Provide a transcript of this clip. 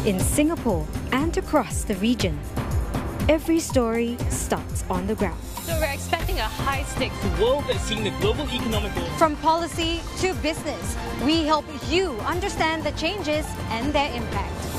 in Singapore and across the region. Every story starts on the ground. So we're expecting a high-stakes world that's seeing the global economic growth. From policy to business, we help you understand the changes and their impact.